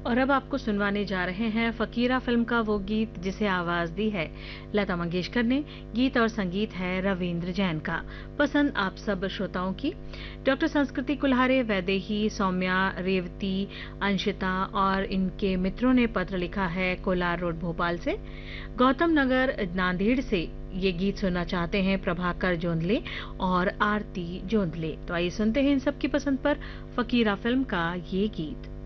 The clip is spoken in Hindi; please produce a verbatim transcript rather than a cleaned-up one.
और अब आपको सुनवाने जा रहे हैं फकीरा फिल्म का वो गीत जिसे आवाज दी है लता मंगेशकर ने। गीत और संगीत है रविंद्र जैन का। पसंद आप सब श्रोताओं की। डॉक्टर संस्कृति कुल्हारे, वैदेही, सौम्या, रेवती, अंशिता और इनके मित्रों ने पत्र लिखा है कोलार रोड भोपाल से। गौतम नगर नांदेड़ से ये गीत सुनना चाहते हैं प्रभाकर जोंधले और आरती जोंधले। तो आइए सुनते हैं इन सबकी पसंद पर फकीरा फिल्म का ये गीत।